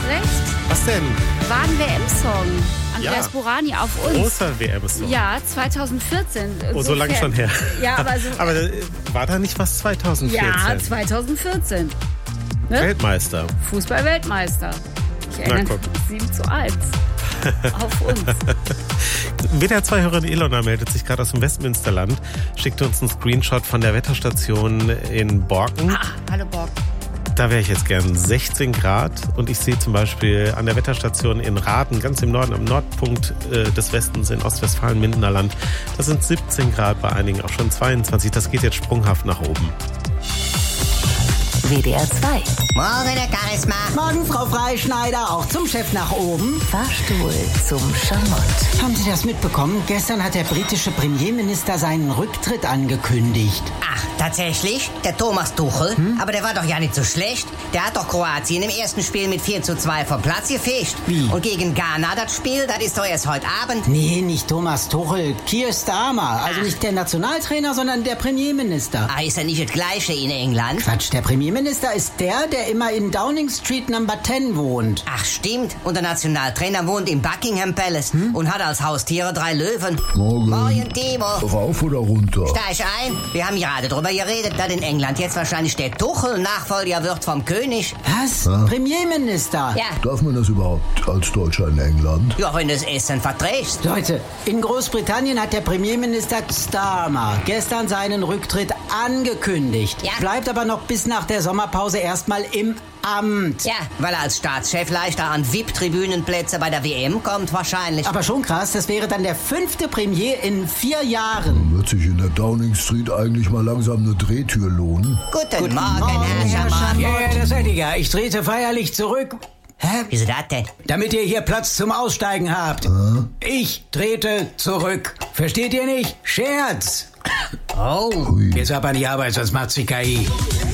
recht. Was denn? War ein WM-Song. Andreas Burani auf uns. Großer WM-Song. Ja, 2014. Oh, so lange schon her. Ja, aber so. Aber war da nicht was 2014? Ja, 2014. Ne? Weltmeister. Fußball-Weltmeister. Ich erinnere mich, 7:1. Auf uns. WDR2-Hörerin Ilona meldet sich gerade aus dem Westmünsterland, schickt uns einen Screenshot von der Wetterstation in Borken. Hallo Borken. Da wäre ich jetzt gern 16 Grad und ich sehe zum Beispiel an der Wetterstation in Raden, ganz im Norden, am Nordpunkt des Westens in Ostwestfalen-Mindener Land, da sind 17 Grad, bei einigen auch schon 22. Das geht jetzt sprunghaft nach oben. WDR 2. Morgen, Herr Charisma. Morgen, Frau Freischneider, auch zum Chef nach oben. Fahrstuhl zum Schamott. Haben Sie das mitbekommen? Gestern hat der britische Premierminister seinen Rücktritt angekündigt. Ach, tatsächlich? Der Thomas Tuchel? Aber der war doch ja nicht so schlecht. Der hat doch Kroatien im ersten Spiel mit 4:2 vom Platz gefischt. Wie? Und gegen Ghana das Spiel, das ist doch erst heute Abend. Nee, nicht Thomas Tuchel, Keir Starmer. Also nicht der Nationaltrainer, sondern der Premierminister. Ah, ist ja nicht das Gleiche in England? Quatsch, der Premierminister ist der immer in Downing Street Number 10 wohnt. Ach, stimmt. Und der Nationaltrainer wohnt im Buckingham Palace und hat als Haustiere 3 Löwen. Morgen, Timo. Rauf oder runter? Steig ein. Wir haben gerade drüber geredet, dass in England jetzt wahrscheinlich der Tuchel Nachfolger wird vom König. Was? Premierminister? Ja. Darf man das überhaupt als Deutscher in England? Ja, wenn du das Essen verträgst. Leute, in Großbritannien hat der Premierminister Starmer gestern seinen Rücktritt angekündigt. Ja. Bleibt aber noch bis nach der Sommerpause erstmal im Amt. Ja, weil er als Staatschef leichter an VIP-Tribünenplätze bei der WM kommt wahrscheinlich. Aber schon krass, das wäre dann der 5. Premier in 4 Jahren. Wird sich in der Downing Street eigentlich mal langsam eine Drehtür lohnen? Guten Morgen, Herr Schamott. Ja, das seid ihr ja. Ich trete feierlich zurück. Hä? Wieso das denn? Damit ihr hier Platz zum Aussteigen habt. Ich trete zurück. Versteht ihr nicht? Scherz. Oh. Jetzt ab an die Arbeit, sonst macht sie KI.